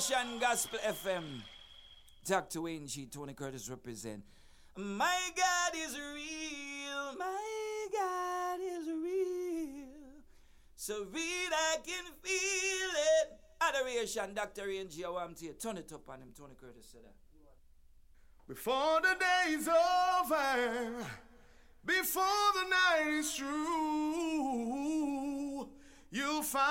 Adoration Gospel FM. Talk to Wayne G. Tony Curtis represent. My God is real. My God is real. So real I can feel it. Adoration, Dr. Wayne G. I want to turn it up on him. Tony Curtis said that. Before the day is over, before the night is through, you'll find